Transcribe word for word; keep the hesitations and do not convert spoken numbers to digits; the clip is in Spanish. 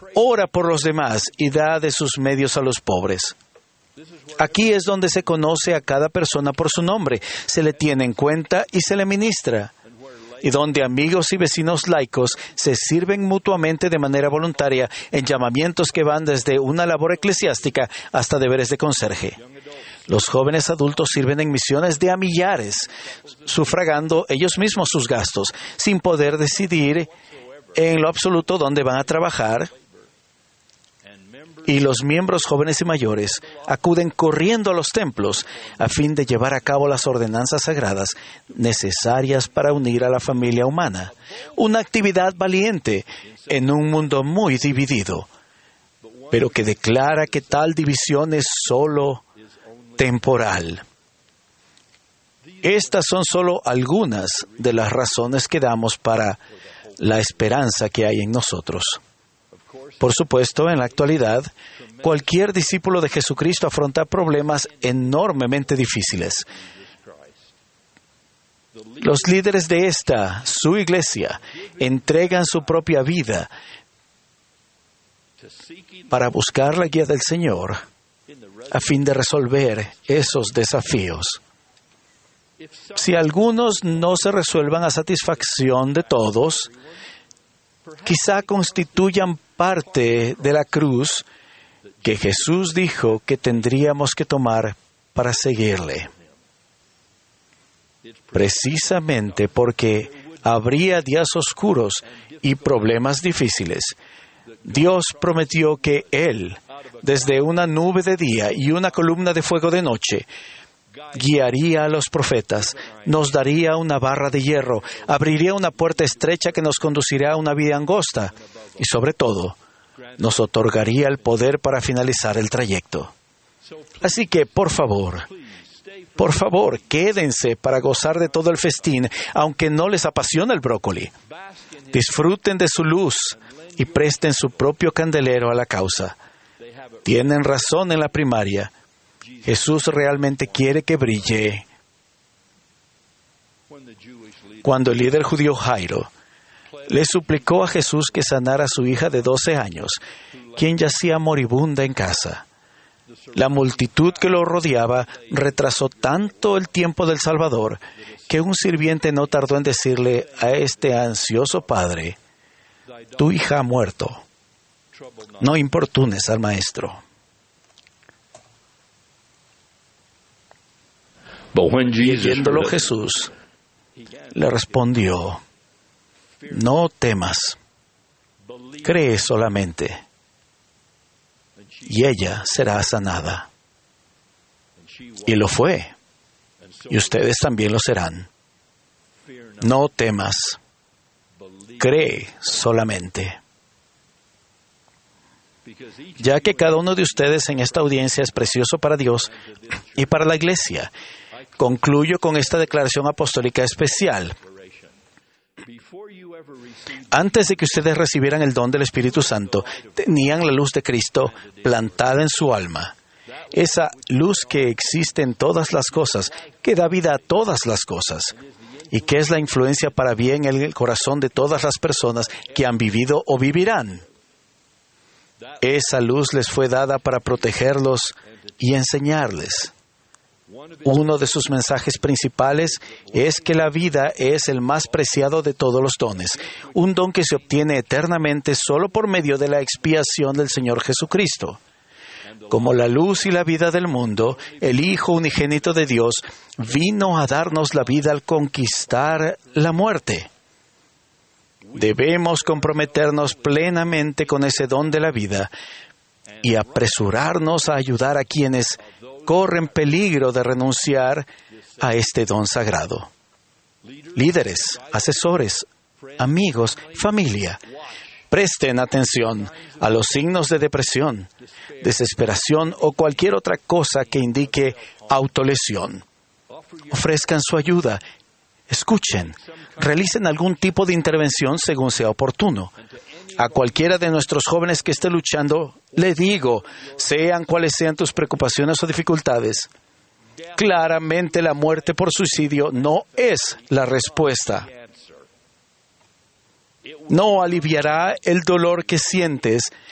ora por los demás y da de sus medios a los pobres. Aquí es donde se conoce a cada persona por su nombre, se le tiene en cuenta y se le ministra. Y donde amigos y vecinos laicos se sirven mutuamente de manera voluntaria en llamamientos que van desde una labor eclesiástica hasta deberes de conserje. Los jóvenes adultos sirven en misiones de a millares, sufragando ellos mismos sus gastos, sin poder decidir en lo absoluto dónde van a trabajar. Y los miembros jóvenes y mayores acuden corriendo a los templos a fin de llevar a cabo las ordenanzas sagradas necesarias para unir a la familia humana. Una actividad valiente en un mundo muy dividido, pero que declara que tal división es solo temporal. Estas son solo algunas de las razones que damos para la esperanza que hay en nosotros. Por supuesto, en la actualidad, cualquier discípulo de Jesucristo afronta problemas enormemente difíciles. Los líderes de esta, su iglesia, entregan su propia vida para buscar la guía del Señor a fin de resolver esos desafíos. Si algunos no se resuelvan a satisfacción de todos, quizá constituyan parte de la cruz que Jesús dijo que tendríamos que tomar para seguirle. Precisamente porque habría días oscuros y problemas difíciles, Dios prometió que Él, desde una nube de día y una columna de fuego de noche, guiaría a los profetas, nos daría una barra de hierro, abriría una puerta estrecha que nos conduciría a una vida angosta y, sobre todo, nos otorgaría el poder para finalizar el trayecto. Así que, por favor, por favor, quédense para gozar de todo el festín, aunque no les apasiona el brócoli. Disfruten de su luz y presten su propio candelero a la causa. Tienen razón en la primaria. Jesús realmente quiere que brille. Cuando el líder judío Jairo le suplicó a Jesús que sanara a su hija de doce años, quien yacía moribunda en casa, la multitud que lo rodeaba retrasó tanto el tiempo del Salvador que un sirviente no tardó en decirle a este ansioso padre: tu hija ha muerto. No importunes al maestro. Viéndolo Jesús le respondió: no temas, cree solamente, y ella será sanada. Y lo fue, y ustedes también lo serán. No temas, cree solamente. Ya que cada uno de ustedes en esta audiencia es precioso para Dios y para la Iglesia, concluyo con esta declaración apostólica especial. Antes de que ustedes recibieran el don del Espíritu Santo, tenían la luz de Cristo plantada en su alma. Esa luz que existe en todas las cosas, que da vida a todas las cosas, y que es la influencia para bien en el corazón de todas las personas que han vivido o vivirán. Esa luz les fue dada para protegerlos y enseñarles. Uno de sus mensajes principales es que la vida es el más preciado de todos los dones, un don que se obtiene eternamente solo por medio de la expiación del Señor Jesucristo. Como la luz y la vida del mundo, el Hijo unigénito de Dios vino a darnos la vida al conquistar la muerte. Debemos comprometernos plenamente con ese don de la vida y apresurarnos a ayudar a quienes corren peligro de renunciar a este don sagrado. Líderes, asesores, amigos, familia, presten atención a los signos de depresión, desesperación o cualquier otra cosa que indique autolesión. Ofrezcan su ayuda, escuchen, realicen algún tipo de intervención según sea oportuno. A cualquiera de nuestros jóvenes que esté luchando, le digo, sean cuales sean tus preocupaciones o dificultades, claramente la muerte por suicidio no es la respuesta. No aliviará el dolor que sientes